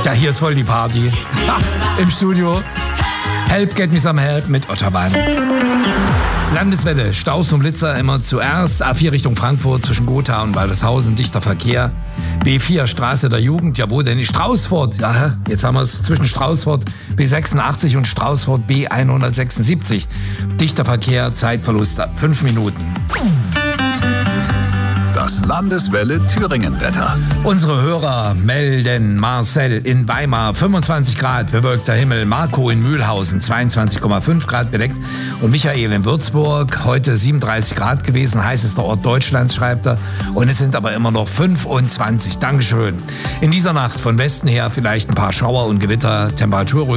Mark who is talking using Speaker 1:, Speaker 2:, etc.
Speaker 1: Ja, hier ist voll die Party. Im Studio. Help, get me some help mit Otterwein. Landeswelle, Staus und Blitzer immer zuerst. A4 Richtung Frankfurt zwischen Gotha und Waldeshausen, dichter Verkehr. B4 Straße der Jugend, ja wo denn? In Straußfurt. Ja, jetzt haben wir es zwischen Straußfurt B86 und Straußfurt B176. Dichter Verkehr, Zeitverlust 5 Minuten.
Speaker 2: Das Landeswelle Thüringen-Wetter.
Speaker 1: Unsere Hörer melden: Marcel in Weimar 25 Grad, bewölkter Himmel. Marco in Mühlhausen 22,5 Grad bedeckt. Und Michael in Würzburg, heute 37 Grad gewesen, heißester Ort Deutschlands, schreibt er. Und es sind aber immer noch 25. Dankeschön. In dieser Nacht von Westen her vielleicht ein paar Schauer und Gewitter, Temperatur